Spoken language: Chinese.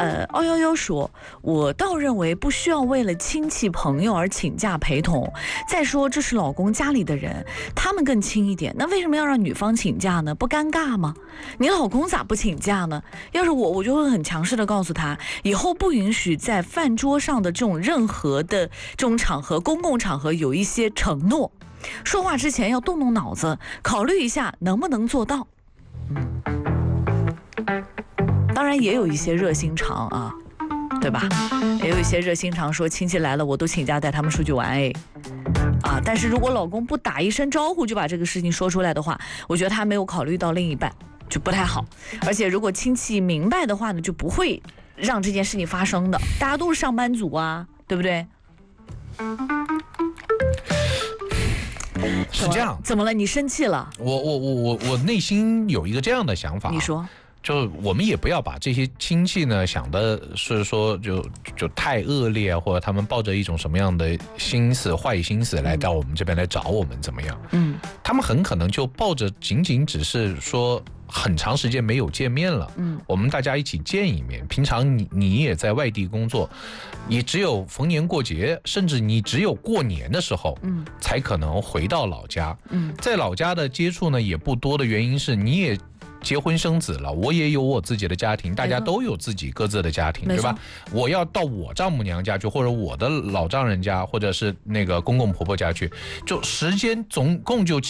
211说，我倒认为不需要为了亲戚朋友而请假陪同。再说这是老公家里的人，他们更亲一点，那为什么要让女方请假呢？不尴尬吗？你老公咋不请假呢？要是我就会很强势的告诉他，以后不允许在饭桌上的这种任何的这种场合，公共场合有一些承诺，说话之前要动动脑子，考虑一下能不能做到。当然也有一些热心肠啊，对吧？也有一些热心肠说亲戚来了我都请假带他们出去玩但是如果老公不打一声招呼就把这个事情说出来的话，我觉得他没有考虑到另一半，就不太好。而且如果亲戚明白的话呢，就不会让这件事情发生的。大家都是上班族啊，对不对？ 是这样。 怎么了？你生气了？ 我内心有一个这样的想法。 你说。 就我们也不要把这些亲戚呢想的是说就太恶劣啊，或者他们抱着一种什么样的心思坏心思来到我们这边来找我们怎么样？他们很可能就抱着仅仅只是说很长时间没有见面了，我们大家一起见一面。平常你也在外地工作，也只有逢年过节，甚至你只有过年的时候，才可能回到老家。在老家的接触呢也不多的原因是你也结婚生子了，我也有我自己的家庭，大家都有自己各自的家庭，对吧？我要到我丈母娘家去，或者我的老丈人家，或者是那个公公婆婆家去，就时间总共就